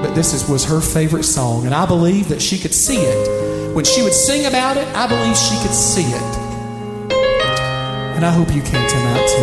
that was her favorite song, and I believe that she could see it. When she would sing about it, I believe she could see it. And I hope you can tonight too.